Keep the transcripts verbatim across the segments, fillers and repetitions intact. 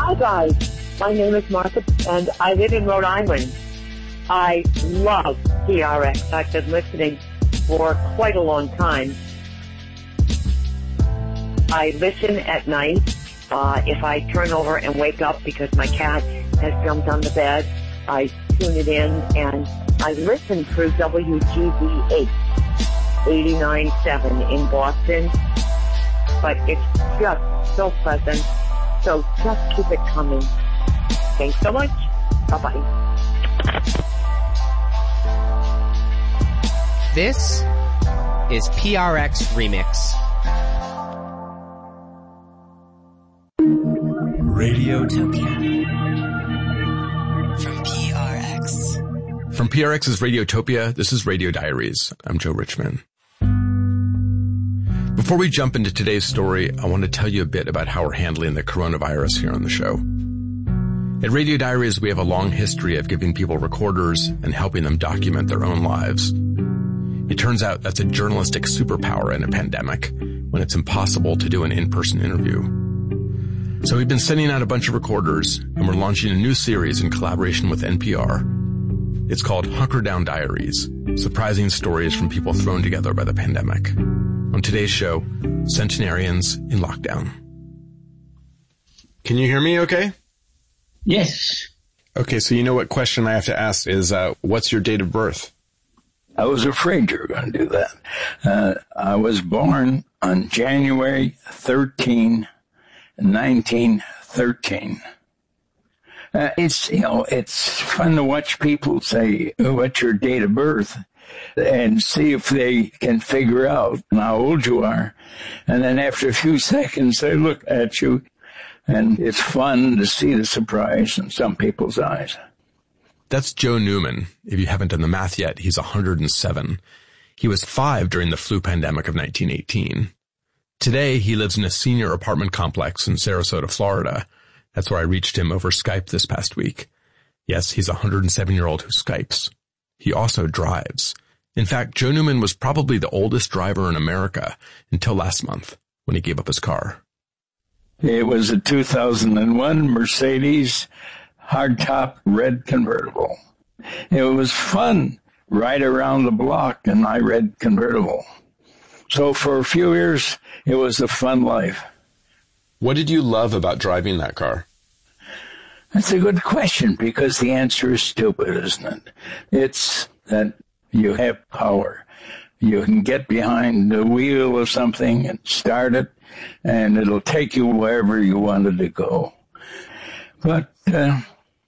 Hi, guys. My name is Martha, and I live in Rhode Island. I love P R X. I've been listening for quite a long time. I listen at night. Uh, if I turn over and wake up because my cat has jumped on the bed, I tune it in, and I listen through W G B H eighty-nine point seven in Boston. But it's just so pleasant. So just keep it coming. Thanks so much. Bye-bye. This is P R X Remix. Radiotopia. From P R X. From P R X's Radiotopia, this is Radio Diaries. I'm Joe Richman. Before we jump into today's story, I want to tell you a bit about how we're handling the coronavirus here on the show. At Radio Diaries, we have a long history of giving people recorders and helping them document their own lives. It turns out that's a journalistic superpower in a pandemic, when it's impossible to do an in-person interview. So we've been sending out a bunch of recorders, and we're launching a new series in collaboration with N P R. It's called Hunker Down Diaries, surprising stories from people thrown together by the pandemic. On today's show, centenarians in lockdown. Can you hear me okay? Yes. Okay, so you know what question I have to ask is, uh, what's your date of birth? I was afraid you were going to do that. Uh, I was born on January thirteenth, nineteen thirteen. Uh, it's, you know, it's fun to watch people say, what's your date of birth? And see if they can figure out how old you are. And then after a few seconds, they look at you, and it's fun to see the surprise in some people's eyes. That's Joe Newman. If you haven't done the math yet, he's one hundred seven. He was five during the flu pandemic of nineteen eighteen. Today, he lives in a senior apartment complex in Sarasota, Florida. That's where I reached him over Skype this past week. Yes, he's a one hundred seven-year-old who Skypes. He also drives. In fact, Joe Newman was probably the oldest driver in America until last month when he gave up his car. It was a two thousand one Mercedes hardtop red convertible. It was fun right around the block in my red convertible. So for a few years, it was a fun life. What did you love about driving that car? That's a good question, because the answer is stupid, isn't it? It's that you have power. You can get behind the wheel of something and start it, and it'll take you wherever you wanted to go. But uh,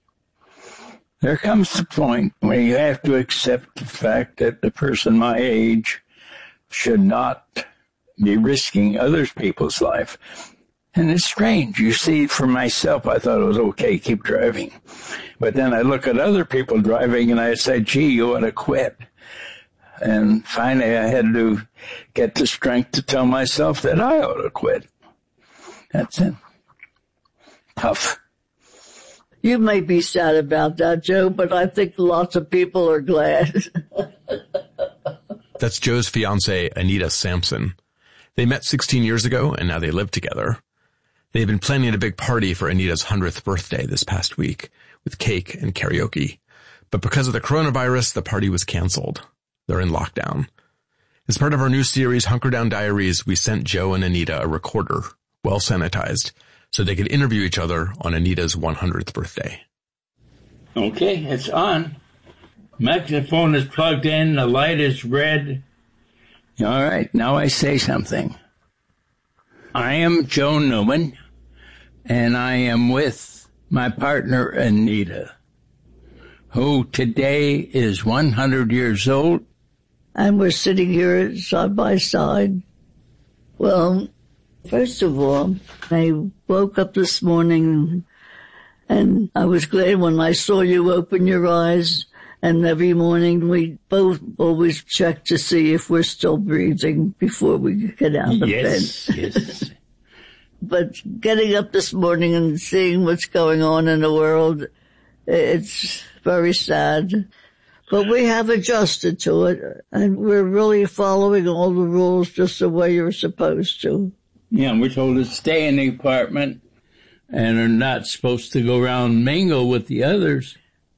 there comes the point where you have to accept the fact that the person my age should not be risking other people's life. And it's strange. You see, for myself, I thought it was okay, keep driving. But then I look at other people driving and I say, gee, you ought to quit. And finally I had to get the strength to tell myself that I ought to quit. That's it. Tough. You may be sad about that, Joe, but I think lots of people are glad. That's Joe's fiancée, Anita Sampson. They met sixteen years ago, and now they live together. They've been planning a big party for Anita's hundredth birthday this past week, with cake and karaoke. But because of the coronavirus, the party was canceled. They're in lockdown. As part of our new series, Hunker Down Diaries, we sent Joe and Anita a recorder, well sanitized, so they could interview each other on Anita's one hundredth birthday. Okay, it's on. Microphone is plugged in, the light is red. All right, now I say something. I am Joe Newman, and I am with my partner Anita, who today is one hundred years old. And we're sitting here side by side. Well, first of all, I woke up this morning, and I was glad when I saw you open your eyes. And every morning we both always check to see if we're still breathing before we get out of yes, bed. Yes. But getting up this morning and seeing what's going on in the world, it's very sad. But we have adjusted to it, and we're really following all the rules just the way you're supposed to. Yeah, we're told to stay in the apartment and are not supposed to go around and mingle with the others.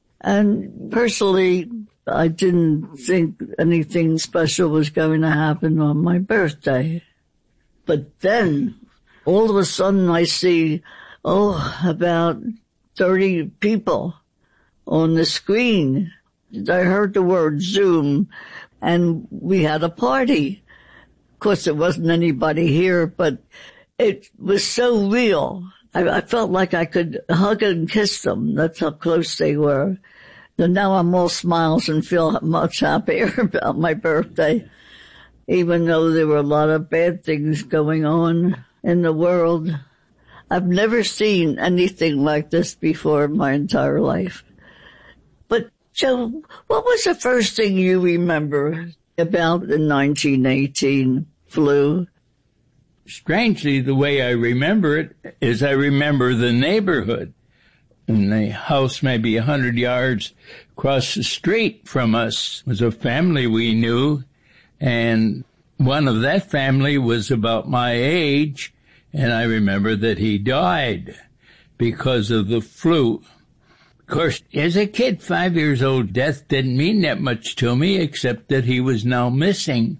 And personally, I didn't think anything special was going to happen on my birthday. But then, all of a sudden I see, oh, about thirty people on the screen. I heard the word Zoom, and we had a party. Of course, there wasn't anybody here, but it was so real. I, I felt like I could hug and kiss them. That's how close they were. And now I'm all smiles and feel much happier about my birthday, even though there were a lot of bad things going on in the world. I've never seen anything like this before in my entire life. But, Joe, what was the first thing you remember about the nineteen eighteen flu? Strangely, the way I remember it is I remember the neighborhood. And the house maybe a hundred yards across the street from us was a family we knew, and one of that family was about my age, and I remember that he died because of the flu. Of course, as a kid, five years old, death didn't mean that much to me, except that he was now missing.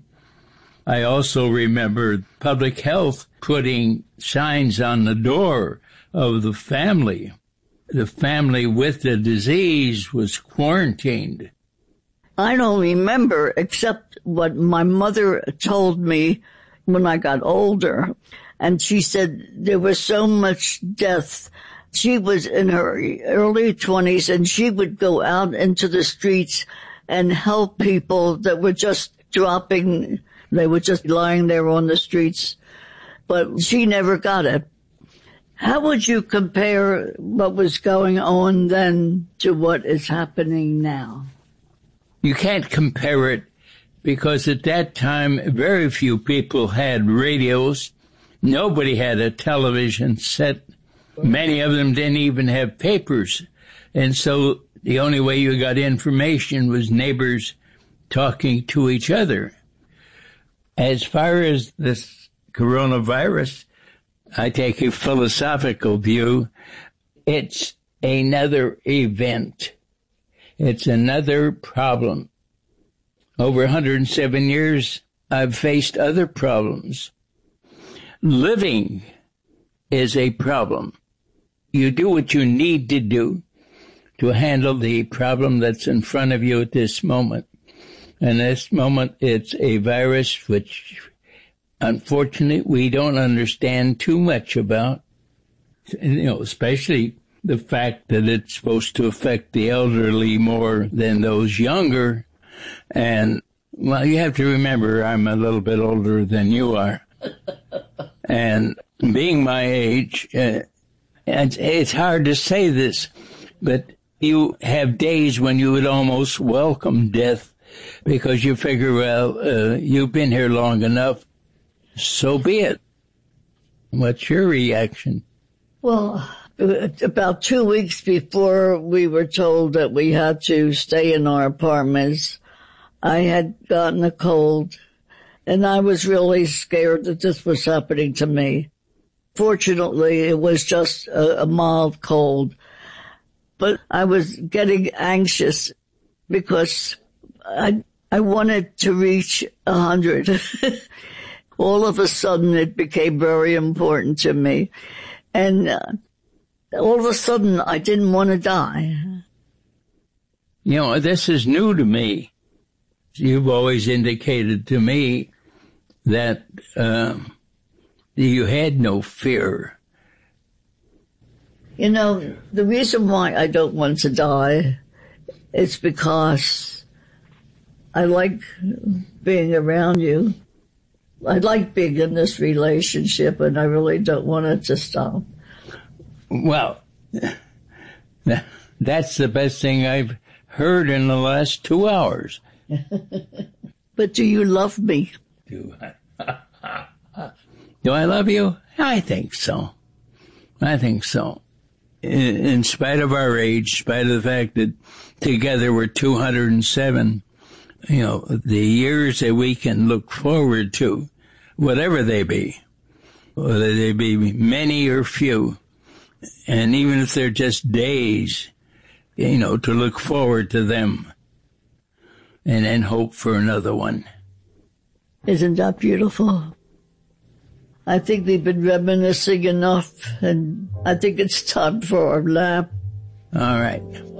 I also remember public health putting signs on the door of the family. The family with the disease was quarantined. I don't remember except what my mother told me when I got older. And she said there was so much death. She was in her early twenties, and she would go out into the streets and help people that were just dropping. They were just lying there on the streets. But she never got it. How would you compare what was going on then to what is happening now? You can't compare it because at that time, very few people had radios. Nobody had a television set. Many of them didn't even have papers. And so the only way you got information was neighbors talking to each other. As far as this coronavirus, I take a philosophical view. It's another event. It's another problem. Over one hundred seven years, I've faced other problems. Living is a problem. You do what you need to do to handle the problem that's in front of you at this moment. And this moment, it's a virus which, unfortunately, we don't understand too much about, you know, especially the fact that it's supposed to affect the elderly more than those younger. And, well, you have to remember I'm a little bit older than you are. And being my age, uh, it's, it's hard to say this, but you have days when you would almost welcome death because you figure, well, uh, you've been here long enough. So be it. What's your reaction? Well, about two weeks before we were told that we had to stay in our apartments, I had gotten a cold, and I was really scared that this was happening to me. Fortunately, it was just a, a mild cold, but I was getting anxious because I I wanted to reach a hundred. All of a sudden, it became very important to me. And uh, all of a sudden, I didn't want to die. You know, this is new to me. You've always indicated to me that uh, you had no fear. You know, the reason why I don't want to die is because I like being around you. I like being in this relationship, and I really don't want it to stop. Well, that's the best thing I've heard in the last two hours. But do you love me? Do I? Do I love you? I think so. I think so. In, in spite of our age, in spite of the fact that together we're two hundred seven, you know, the years that we can look forward to, whatever they be, whether they be many or few, And even if they're just days, you know, to look forward to them and then hope for another one. Isn't that beautiful? I think we've been reminiscing enough, and I think it's time for our lap. All right.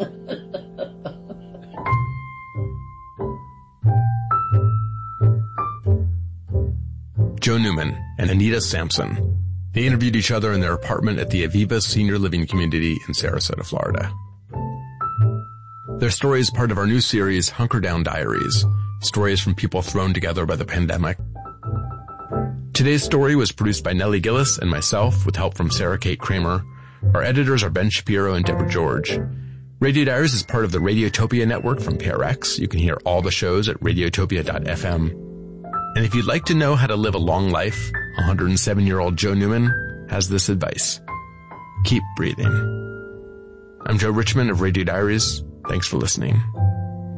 Joe Newman and Anita Sampson. They interviewed each other in their apartment at the Aviva Senior Living Community in Sarasota, Florida. Their story is part of our new series, Hunker Down Diaries, stories from people thrown together by the pandemic. Today's story was produced by Nellie Gillis and myself with help from Sarah Kate Kramer. Our editors are Ben Shapiro and Deborah George. Radio Diaries is part of the Radiotopia network from P R X. You can hear all the shows at radiotopia dot f m. And if you'd like to know how to live a long life, one hundred seven-year-old Joe Newman has this advice. Keep breathing. I'm Joe Richmond of Radio Diaries. Thanks for listening.